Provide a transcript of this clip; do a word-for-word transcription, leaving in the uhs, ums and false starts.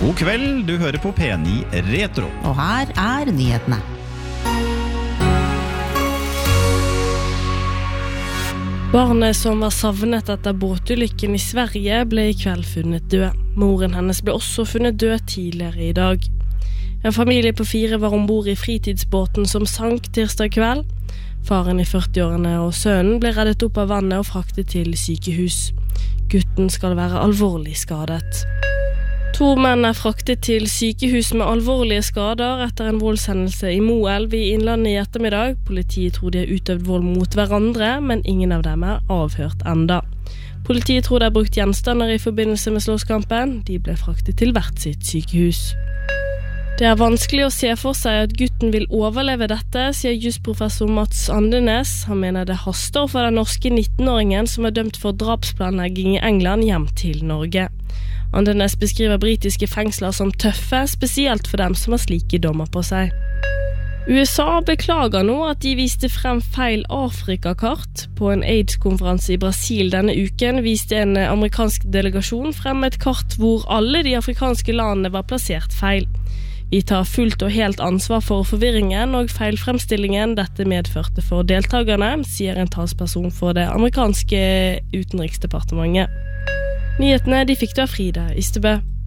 God kveld, du hører på P ni Retro. Og her er nyhetene. Barnet som var savnet etter båtulykken i Sverige ble i kveld funnet død. Moren hennes ble også funnet død tidligere i dag. En familie på fire var ombord i fritidsbåten som sank tirsdag kveld. Faren i førti-årene og sønnen ble reddet opp av vannet og fraktet til sykehus. Gutten skal være alvorlig skadet. To menn er fraktet til sykehus med alvorlige skader etter en voldshendelse i Moelv i Innlandet i ettermiddag. Politiet tror de har utøvd vold mot hverandre, men ingen av dem er avhørt enda. Politiet tror de har brukt gjenstander i forbindelse med slåsskampen. De ble fraktet til hvert sitt sykehus. Det er vanskelig å se for seg at gutten vil overleve dette, sier jusprofessor Mats Andenes. Han mener det haster for den norske nitten-åringen som er dømt for drapsplanlegging i England hjem til Norge. Andenes beskriver britiske fengsler som tøffe, spesielt for dem som har slike dommer på seg. U S A beklager nå at de viste frem feil Afrikakart. På en AIDS-konferanse i Brasil denne uken viste en amerikansk delegasjon frem et kart hvor alle de afrikanske landene var plassert feil. Vi tar fullt og helt ansvar for forvirringen og feilfremstillingen dette medførte for deltagerne, sier en talsperson for det amerikanske utenriksdepartementet. Nyhetene de fikk du av Frida Ystebø.